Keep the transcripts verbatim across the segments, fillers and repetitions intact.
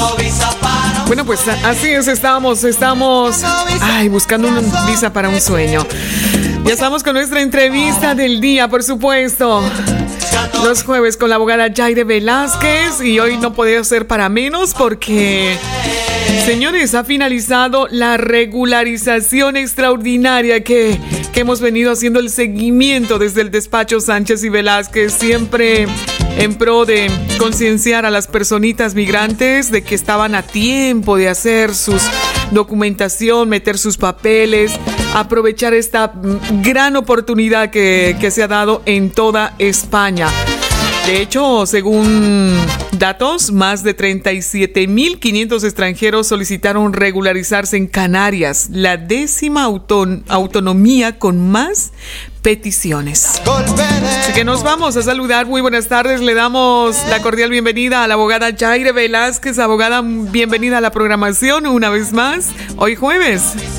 Bueno, pues así es, estamos, estamos ay, buscando una visa para un sueño. Ya estamos con nuestra entrevista del día, por supuesto. Los jueves con la abogada Yaire Velázquez, y hoy no podía ser para menos porque, señores, ha finalizado la regularización extraordinaria que, que hemos venido haciendo el seguimiento desde el despacho Sánchez y Velázquez, siempre en pro de concienciar a las personitas migrantes de que estaban a tiempo de hacer sus documentación, meter sus papeles, aprovechar esta gran oportunidad que, que se ha dado en toda España. De hecho, según datos, más de treinta y siete mil quinientos extranjeros solicitaron regularizarse en Canarias, la décima auton- autonomía con más peticiones. Así que nos vamos a saludar. Muy buenas tardes. Le damos la cordial bienvenida a la abogada Yaire Velázquez. Abogada, bienvenida a la programación una vez más, hoy jueves.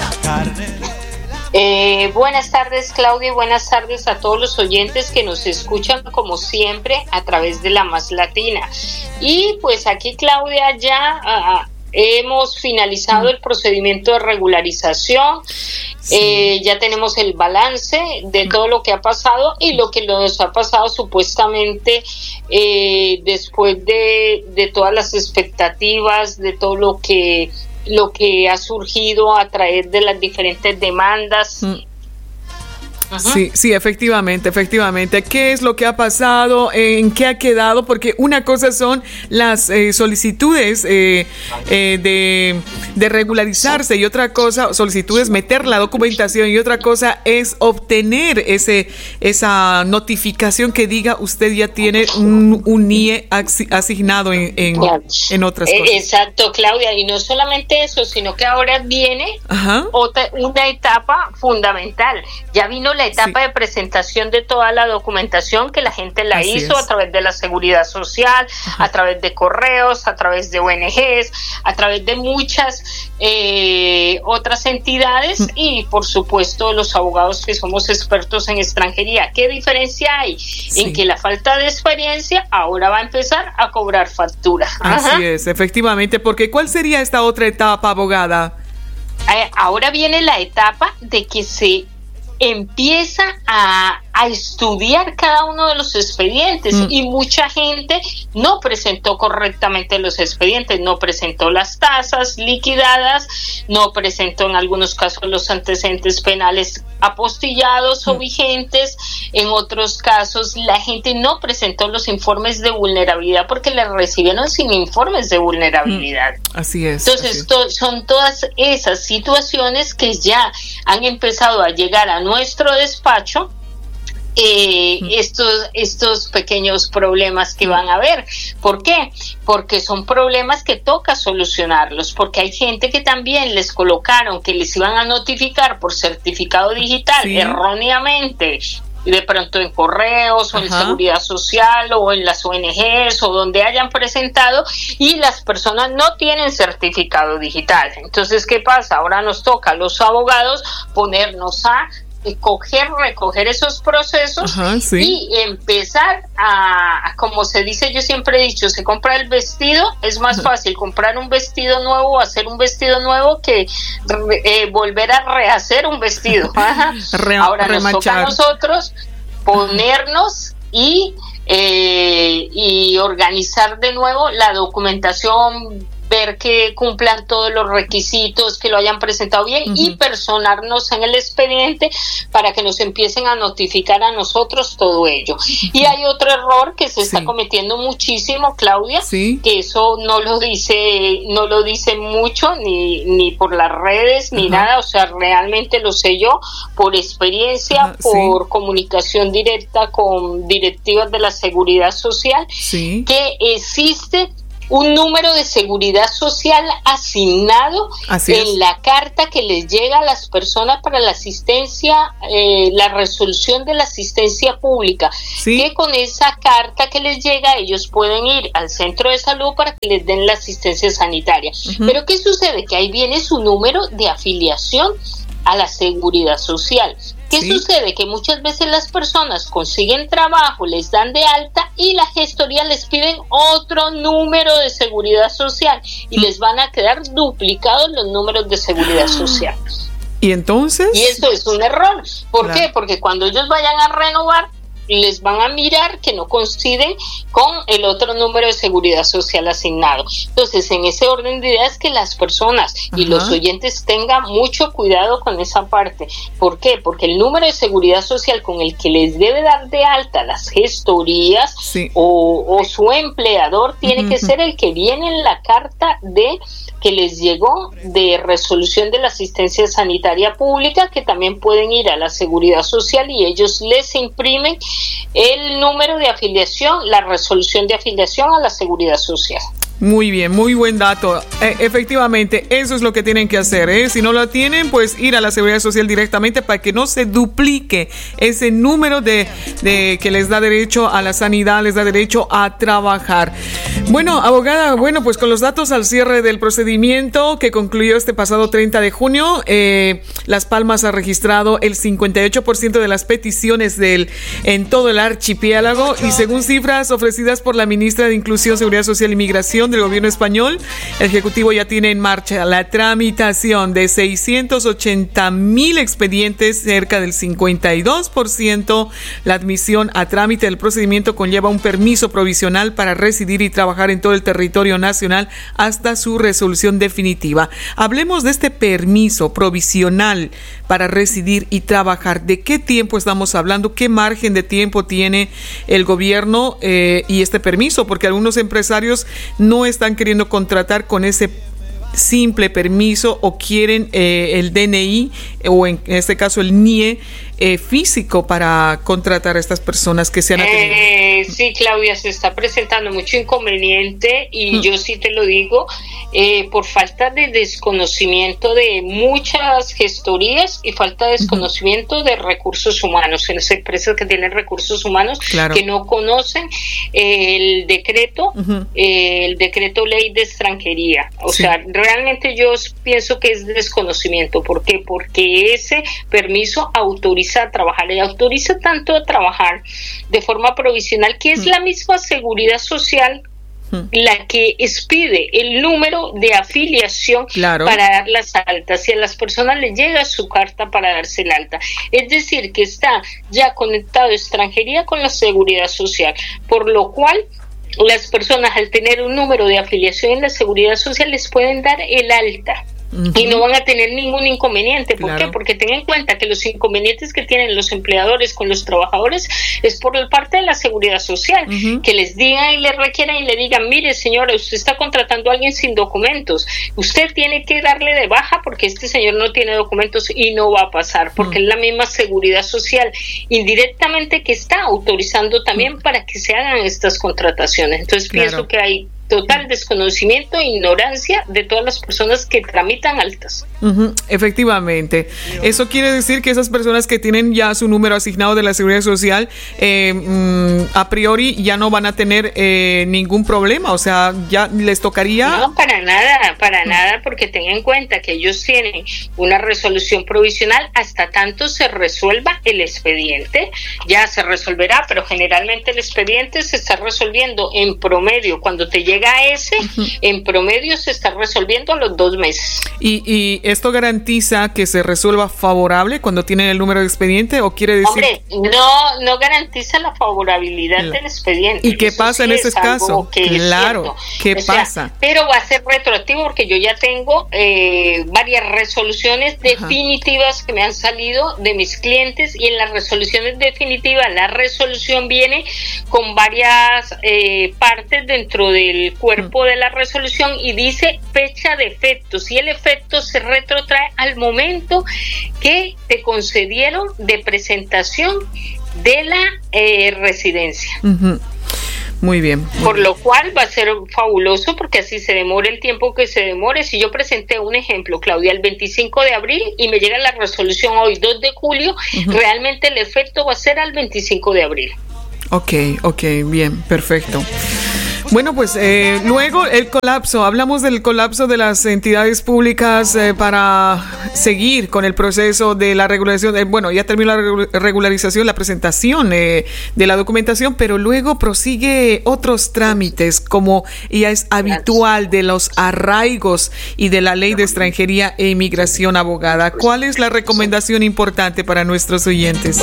Eh, buenas tardes, Claudia, y buenas tardes a todos los oyentes que nos escuchan como siempre a través de La Más Latina. Y pues aquí, Claudia, ya uh, hemos finalizado el procedimiento de regularización. Sí. Eh, ya tenemos el balance de todo lo que ha pasado y lo que nos ha pasado supuestamente eh, después de, de todas las expectativas, de todo lo que lo que ha surgido a través de las diferentes demandas. Mm. Sí, sí, efectivamente, efectivamente. ¿Qué es lo que ha pasado? ¿En qué ha quedado? Porque una cosa son las eh, solicitudes eh, eh, de, de regularizarse, y otra cosa, solicitudes, meter la documentación, y otra cosa es obtener ese esa notificación que diga usted ya tiene un, un I E asignado en, en, en otras cosas. Exacto, Claudia, y no solamente eso, sino que ahora viene otra, una etapa fundamental. Ya vino la etapa sí. de presentación de toda la documentación que la gente la Así hizo es. a través de la Seguridad Social, Ajá. a través de correos, a través de O N Ges, a través de muchas eh, otras entidades mm. y por supuesto los abogados que somos expertos en extranjería. ¿Qué diferencia hay? Sí. En que la falta de experiencia ahora va a empezar a cobrar factura. Así Ajá. es, efectivamente, porque ¿cuál sería esta otra etapa, abogada? Eh, ahora viene la etapa de que se empieza a, a estudiar cada uno de los expedientes mm. y mucha gente no presentó correctamente los expedientes, no presentó las tasas liquidadas, no presentó en algunos casos los antecedentes penales apostillados mm. o vigentes, en otros casos la gente no presentó los informes de vulnerabilidad porque les recibieron sin informes de vulnerabilidad. Mm. Así es. Entonces así es. To- son todas esas situaciones que ya han empezado a llegar a nuestro despacho, eh, mm. estos, estos pequeños problemas que van a haber. ¿Por qué? Porque son problemas que toca solucionarlos, porque hay gente que también les colocaron que les iban a notificar por certificado digital sí. erróneamente, de pronto en correos o Ajá. en Seguridad Social o en las O N Ges o donde hayan presentado, y las personas no tienen certificado digital. Entonces, ¿qué pasa? Ahora nos toca a los abogados ponernos a coger, recoger esos procesos Ajá, sí. y empezar a, como se dice, yo siempre he dicho, se compra el vestido, es más Ajá. fácil comprar un vestido nuevo o hacer un vestido nuevo que eh, volver a rehacer un vestido. Ajá. Re- Ahora remachar. Nos toca a nosotros ponernos y, eh, y organizar de nuevo la documentación, ver que cumplan todos los requisitos, que lo hayan presentado bien uh-huh. y personarnos en el expediente para que nos empiecen a notificar a nosotros todo ello. Uh-huh. Y hay otro error que se sí. está cometiendo muchísimo, Claudia, sí. que eso no lo dice, no lo dice mucho ni, ni por las redes ni uh-huh. nada, o sea, realmente lo sé yo por experiencia, uh-huh. por sí. comunicación directa con directivas de la Seguridad Social, sí. que existe un número de seguridad social asignado Así en es. la carta que les llega a las personas para la asistencia, eh, la resolución de la asistencia pública, ¿Sí? que con esa carta que les llega ellos pueden ir al centro de salud para que les den la asistencia sanitaria. Uh-huh. Pero ¿qué sucede? Que ahí viene su número de afiliación a la seguridad social. ¿Qué sí. sucede? Que muchas veces las personas consiguen trabajo, les dan de alta y la gestoría les piden otro número de seguridad social y les van a quedar duplicados los números de seguridad social. ¿Y entonces? Y eso es un error. ¿Por claro. qué? Porque cuando ellos vayan a renovar, les van a mirar que no coinciden con el otro número de seguridad social asignado. Entonces, en ese orden de ideas, que las personas y Ajá. los oyentes tengan mucho cuidado con esa parte. ¿Por qué? Porque el número de seguridad social con el que les debe dar de alta las gestorías sí. o, o su empleador tiene uh-huh. que ser el que viene en la carta de que les llegó de resolución de la asistencia sanitaria pública, que también pueden ir a la seguridad social y ellos les imprimen el número de afiliación, la resolución de afiliación a la seguridad social. Muy bien, muy buen dato. Eh, efectivamente, eso es lo que tienen que hacer, ¿eh? Si no lo tienen, pues ir a la Seguridad Social directamente para que no se duplique ese número de, de que les da derecho a la sanidad, les da derecho a trabajar. Bueno, abogada, bueno, pues con los datos al cierre del procedimiento que concluyó este pasado treinta de junio, eh, Las Palmas ha registrado el cincuenta y ocho por ciento de las peticiones del, en todo el archipiélago, y según cifras ofrecidas por la ministra de Inclusión, Seguridad Social y Migración del gobierno español, el Ejecutivo ya tiene en marcha la tramitación de seiscientos ochenta mil expedientes, cerca del cincuenta y dos por ciento. La admisión a trámite del procedimiento conlleva un permiso provisional para residir y trabajar en todo el territorio nacional hasta su resolución definitiva. Hablemos de este permiso provisional para residir y trabajar. ¿De qué tiempo estamos hablando? ¿Qué margen de tiempo tiene el gobierno eh, y este permiso? Porque algunos empresarios no no están queriendo contratar con ese simple permiso o quieren eh, el D N I o en este caso el N I E eh, físico para contratar a estas personas que se han atendido. Eh, sí, Claudia, se está presentando mucho inconveniente y mm. yo sí te lo digo, eh, por falta de desconocimiento de muchas gestorías y falta de desconocimiento mm. de recursos humanos, en las empresas que tienen recursos humanos claro. que no conocen eh, el decreto, uh-huh. eh, el decreto ley de extranjería. O sí. sea, realmente yo pienso que es desconocimiento. ¿Por qué? Porque ese permiso autoriza a trabajar y autoriza tanto a trabajar de forma provisional que es mm. la misma seguridad social mm. la que expide el número de afiliación claro. para dar las altas y a las personas les llega su carta para darse el alta. Es decir, que está ya conectado extranjería con la seguridad social, por lo cual las personas al tener un número de afiliación en la seguridad social les pueden dar el alta. Uh-huh. Y no van a tener ningún inconveniente. ¿Por claro. qué? Porque ten en cuenta que los inconvenientes que tienen los empleadores con los trabajadores es por la parte de la seguridad social, uh-huh. que les digan y les requieran y le digan, mire señora, usted está contratando a alguien sin documentos, usted tiene que darle de baja porque este señor no tiene documentos y no va a pasar, porque uh-huh. es la misma seguridad social indirectamente que está autorizando también uh-huh. para que se hagan estas contrataciones. Entonces claro. pienso que hay total desconocimiento e ignorancia de todas las personas que tramitan altas. Uh-huh, efectivamente. Eso quiere decir que esas personas que tienen ya su número asignado de la Seguridad Social, eh, mm, a priori ya no van a tener eh, ningún problema, o sea, ya les tocaría... No, para nada, para uh-huh. nada, porque tengan en cuenta que ellos tienen una resolución provisional hasta tanto se resuelva el expediente, ya se resolverá, pero generalmente el expediente se está resolviendo en promedio, cuando te llega a ese, uh-huh. en promedio se está resolviendo a los dos meses. ¿Y, y esto garantiza que se resuelva favorable cuando tienen el número de expediente o quiere decir...? Hombre, no, no garantiza la favorabilidad la... del expediente. ¿Y qué Eso pasa sí en ese caso? Claro, ¿qué o pasa? Sea, pero va a ser retroactivo porque yo ya tengo eh, varias resoluciones definitivas Ajá. que me han salido de mis clientes y en las resoluciones definitivas la resolución viene con varias eh, partes dentro del cuerpo de la resolución y dice fecha de efecto. Si el efecto se retrotrae al momento que te concedieron de presentación de la eh, residencia. Uh-huh. Muy bien. Muy Por bien. lo cual va a ser fabuloso porque así se demore el tiempo que se demore. Si yo presenté un ejemplo, Claudia, el veinticinco de abril y me llega la resolución hoy, dos de julio, uh-huh. realmente el efecto va a ser al veinticinco de abril. Ok, ok, bien, perfecto. Bueno, pues eh, luego el colapso, hablamos del colapso de las entidades públicas eh, para seguir con el proceso de la regularización, eh, bueno, ya terminó la regularización, la presentación eh, de la documentación, pero luego prosigue otros trámites, como ya es habitual de los arraigos y de la ley de extranjería e inmigración, abogada. ¿Cuál es la recomendación importante para nuestros oyentes?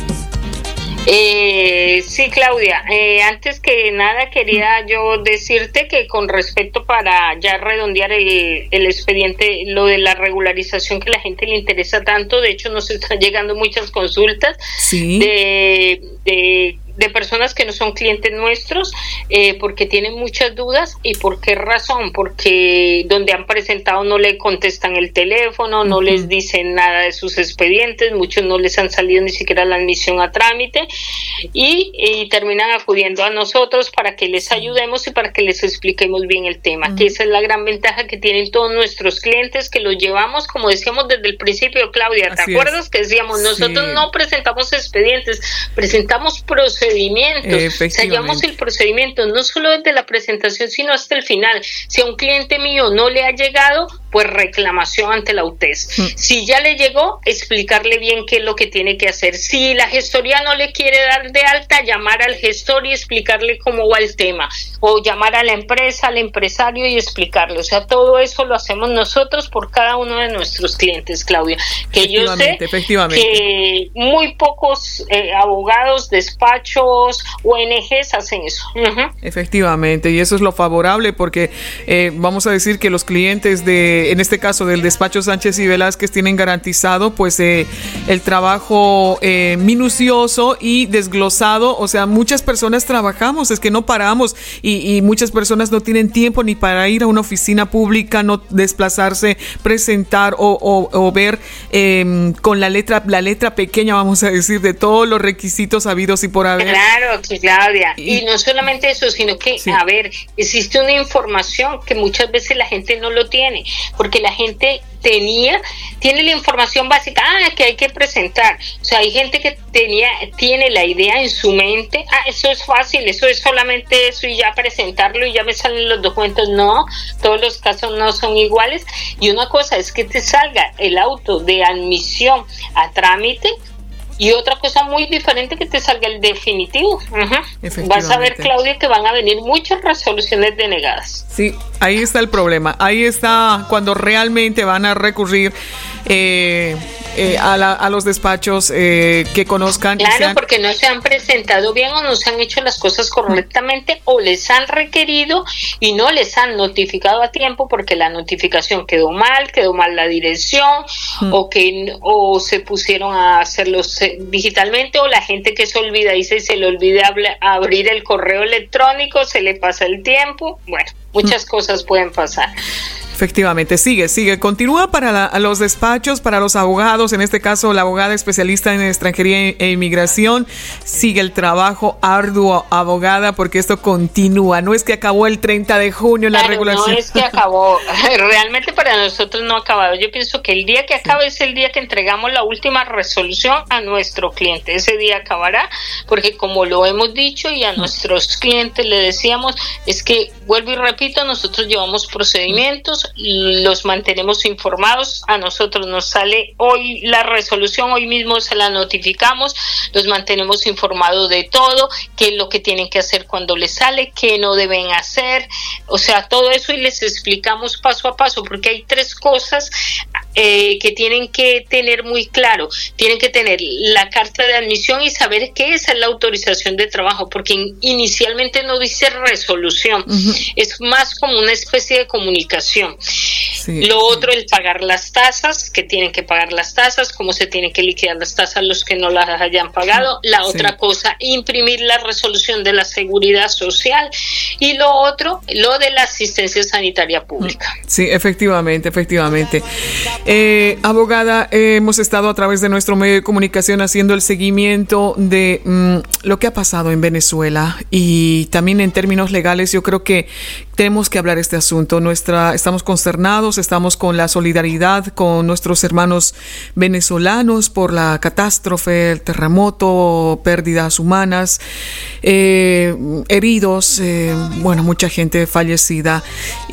Eh, sí, Claudia, eh, antes que nada quería yo decirte que con respecto para ya redondear el, el expediente, lo de la regularización que a la gente le interesa tanto, de hecho nos están llegando muchas consultas sí. de, de de personas que no son clientes nuestros, eh, porque tienen muchas dudas. ¿Y por qué razón? Porque donde han presentado no le contestan el teléfono, no uh-huh. les dicen nada de sus expedientes, muchos no les han salido ni siquiera la admisión a trámite, y, y terminan acudiendo a nosotros para que les ayudemos y para que les expliquemos bien el tema, uh-huh. que esa es la gran ventaja que tienen todos nuestros clientes, que los llevamos, como decíamos desde el principio, Claudia, ¿te Así acuerdas? Es. Que decíamos, nosotros sí. no presentamos expedientes, presentamos procedimientos, procedimientos, o sea, llevamos el procedimiento no solo desde la presentación, sino hasta el final. Si a un cliente mío no le ha llegado, pues reclamación ante la U T E S. Mm. Si ya le llegó, explicarle bien qué es lo que tiene que hacer. Si la gestoría no le quiere dar de alta, llamar al gestor y explicarle cómo va el tema, o llamar a la empresa, al empresario y explicarle. O sea, todo eso lo hacemos nosotros por cada uno de nuestros clientes, Claudia. Que yo sé que muy pocos eh, abogados, despachos, O N Ges hacen eso. Uh-huh. Efectivamente, y eso es lo favorable, porque eh, vamos a decir que los clientes de, en este caso del despacho Sánchez y Velázquez, tienen garantizado pues eh, el trabajo eh, minucioso y desglosado. O sea, muchas personas trabajamos, es que no paramos, y, y muchas personas no tienen tiempo ni para ir a una oficina pública, no desplazarse, presentar o, o, o ver eh, con la letra, la letra pequeña, vamos a decir, de todos los requisitos habidos y por haber. Claro, Claudia, y, y no solamente eso, sino que, sí. a ver, existe una información que muchas veces la gente no lo tiene, porque la gente tenía, tiene la información básica, ah, que hay que presentar. O sea, hay gente que tenía, tiene la idea en su mente, ah, eso es fácil, eso es solamente eso y ya presentarlo y ya me salen los documentos. No, todos los casos no son iguales, y una cosa es que te salga el auto de admisión a trámite, y otra cosa muy diferente que te salga el definitivo. Uh-huh. Vas a ver, Claudia, que van a venir muchas resoluciones denegadas. Sí, ahí está el problema. Ahí está cuando realmente van a recurrir eh, eh, a, la, a los despachos eh, que conozcan. Claro, sean... porque no se han presentado bien o no se han hecho las cosas correctamente, o les han requerido y no les han notificado a tiempo, porque la notificación quedó mal, quedó mal la dirección, mm. o que o se pusieron a hacerlos digitalmente, o la gente que se olvida, dice, se le olvida habla, abrir el correo electrónico, se le pasa el tiempo. Bueno, muchas mm. cosas pueden pasar. Efectivamente, sigue, sigue, continúa para la, los despachos, para los abogados, en este caso la abogada especialista en extranjería e inmigración, sigue el trabajo arduo, abogada, porque esto continúa, no es que acabó el treinta de junio la claro, regulación. No es que acabó, realmente para nosotros no ha acabado. Yo pienso que el día que acabe sí. es el día que entregamos la última resolución a nuestro cliente, ese día acabará, porque como lo hemos dicho y a nuestros clientes le decíamos, es que, vuelvo y repito, nosotros llevamos procedimientos, los mantenemos informados, a nosotros nos sale hoy la resolución, hoy mismo se la notificamos, los mantenemos informados de todo, qué es lo que tienen que hacer cuando les sale, qué no deben hacer, o sea, todo eso, y les explicamos paso a paso, porque hay tres cosas eh, que tienen que tener muy claro. Tienen que tener la carta de admisión y saber que esa es la autorización de trabajo, porque in- inicialmente no dice resolución, uh-huh. es más como una especie de comunicación. Sí, Lo otro sí. es pagar las tasas, que tienen que pagar las tasas, cómo se tienen que liquidar las tasas los que no las hayan pagado. La sí. otra cosa, imprimir la resolución de la seguridad social. Y lo otro, lo de la asistencia sanitaria pública. Sí, efectivamente, efectivamente. Eh, abogada, eh, hemos estado a través de nuestro medio de comunicación haciendo el seguimiento de mm, lo que ha pasado en Venezuela, y también en términos legales yo creo que tenemos que hablar de este asunto. Nuestra, estamos consternados, estamos con la solidaridad con nuestros hermanos venezolanos por la catástrofe, el terremoto, pérdidas humanas, eh, heridos, eh, bueno, mucha gente fallecida.